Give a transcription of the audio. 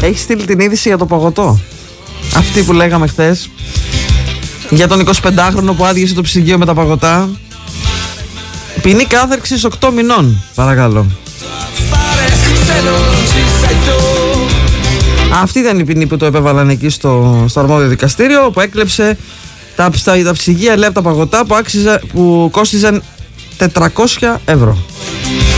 Έχει στείλει την είδηση για το παγωτό. Αυτή που λέγαμε χθες. Για τον 25χρονο που άδειασε το ψυγείο με τα παγωτά. Ποινή κάθερξης 8 μηνών. Παρακαλώ. Αυτή ήταν η ποινή που το επέβαλαν εκεί στο αρμόδιο δικαστήριο, που έκλεψε τα ψυγεία, λέει, από τα παγωτά που κόστιζαν 400 ευρώ.